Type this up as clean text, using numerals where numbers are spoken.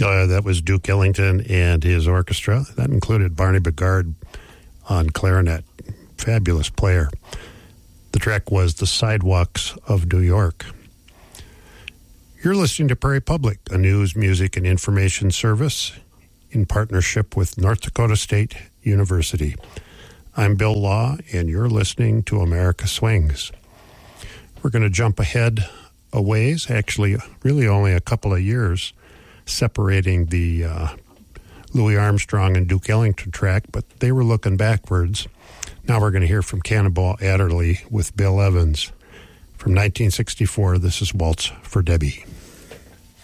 That was Duke Ellington and his orchestra. That included Barney Bigard on clarinet. Fabulous player. The track was The Sidewalks of New York. You're listening to Prairie Public, a news, music, and information service in partnership with North Dakota State University. I'm Bill Law, and you're listening to America Swings. We're going to jump ahead a ways, actually really only a couple of years, separating the Louis Armstrong and Duke Ellington track, but they were looking backwards. Now we're going to hear from Cannonball Adderley with Bill Evans. From 1964, this is Waltz for Debbie.